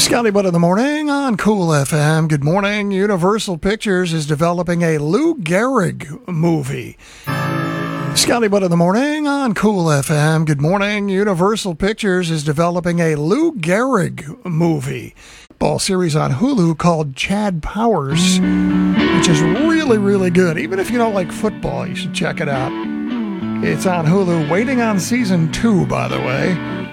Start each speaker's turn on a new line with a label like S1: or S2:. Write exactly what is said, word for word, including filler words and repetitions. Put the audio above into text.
S1: Scotty Butt in the morning on Cool F M. Good morning. Universal Pictures is developing a Lou Gehrig movie. Scotty Butt in the morning on Cool F M. Good morning. Universal Pictures is developing a Lou Gehrig movie. Ball series on Hulu called Chad Powers, which is really, really good. Even if you don't like football, you should check it out. It's on Hulu, waiting on season two, by the way.